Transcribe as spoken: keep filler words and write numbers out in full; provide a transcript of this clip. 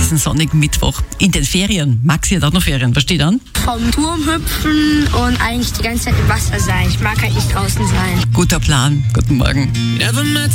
diesen sonnigen Mittwoch in den Ferien. Maxi hat auch noch Ferien, was steht an? Vom Turm hüpfen und eigentlich die ganze Zeit im Wasser sein. Ich mag halt nicht draußen sein. Guter Plan, guten Morgen.